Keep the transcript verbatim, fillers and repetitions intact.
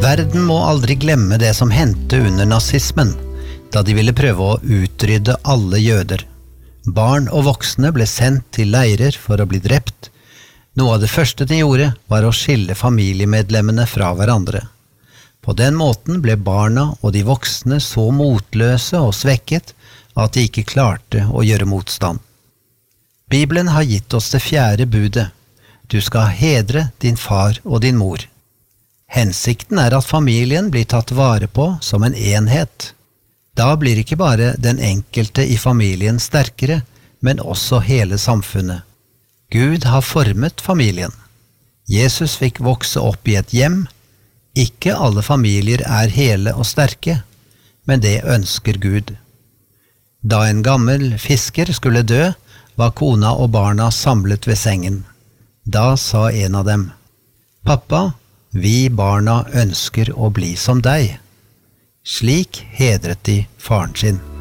Verden må aldri glemme det som hendte under nazismen, da de ville prøve å utrydde alle jøder. Barn og voksne ble sendt til leirer for å bli drept. Noe av det første de gjorde var å skille familiemedlemmene fra hverandre. På den måten ble barna og de voksne så motløse og svekket at de ikke klarte å gjøre motstand. Bibelen har gitt oss det fjerde budet. Du skal hedre din far og din mor. Hensikten er at familien blir tatt vare på som en enhet. Da blir ikke bare den enkelte i familien sterkere, men også hele samfunnet. Gud har formet familien. Jesus fikk vokse opp i et hjem. Ikke alle familier er hele og sterke, men det ønsker Gud. Da en gammel fisker skulle dø, var kona og barna samlet ved sengen. Da sa en av dem, «Pappa, vi barna ønsker å bli som deg.» Slik hedret de faren sin.